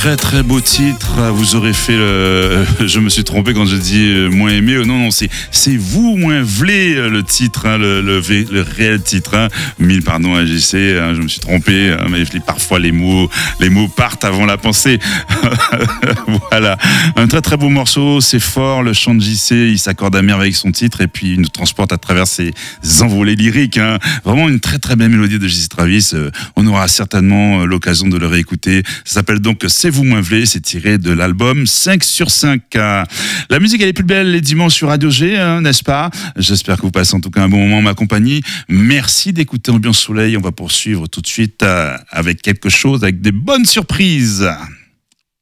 très très beau titre. Vous aurez fait je me suis trompé quand j'ai dit moins aimé. Non, c'est vous moins vlé le titre, hein, le réel titre. Hein. Mille pardons à JC, hein, je me suis trompé. Hein, mais parfois les mots partent avant la pensée. Voilà, un très très beau morceau. C'est fort, le chant de JC, il s'accorde à merveille avec son titre et puis il nous transporte à travers ses envolées lyriques. Hein. Vraiment une très très belle mélodie de JC Travis. On aura certainement l'occasion de le réécouter. Ça s'appelle donc C'est vous moins vlé, c'est tiré de l'album 5 sur 5. La musique elle est plus belle les dimanches sur Radio G, hein, n'est-ce pas? J'espère que vous passez en tout cas un bon moment en ma compagnie. Merci d'écouter Ambiance Soleil. On va poursuivre tout de suite avec quelque chose, avec des bonnes surprises.